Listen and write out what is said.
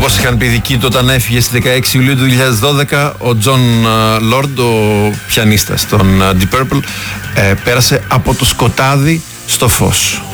Όπως είχαν πει οι δικοί του όταν έφυγε στις 16 Ιουλίου του 2012, ο Τζον Λόρντ, ο πιανίστας των Deep Purple, πέρασε από το σκοτάδι στο φως.